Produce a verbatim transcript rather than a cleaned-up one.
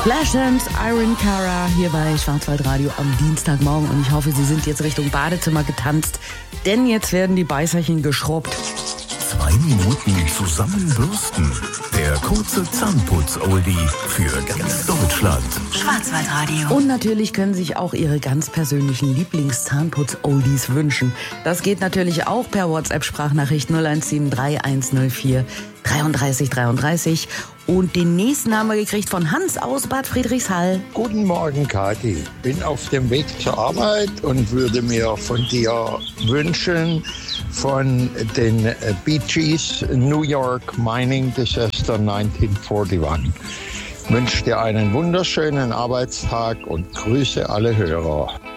Flashdance, Iron Cara hier bei Schwarzwaldradio am Dienstagmorgen und ich hoffe, Sie sind jetzt Richtung Badezimmer getanzt, denn jetzt werden die Beißerchen geschrubbt. Zwei Minuten zusammenbürsten. Der kurze Zahnputz-Oldie für ganz Deutschland. Schwarzwaldradio. Und natürlich können sich auch Ihre ganz persönlichen Lieblings-Zahnputz-Oldies wünschen. Das geht natürlich auch per WhatsApp-Sprachnachricht null eins sieben drei eins null vier dreiunddreißig dreiunddreißig. Und den nächsten haben wir gekriegt von Hans aus Bad Friedrichshall. Guten Morgen, Kathi. Bin auf dem Weg zur Arbeit und würde mir von dir wünschen, von den Bee Gees New York Mining Disaster neunzehnhunderteinundvierzig. Ich wünsche dir einen wunderschönen Arbeitstag und grüße alle Hörer.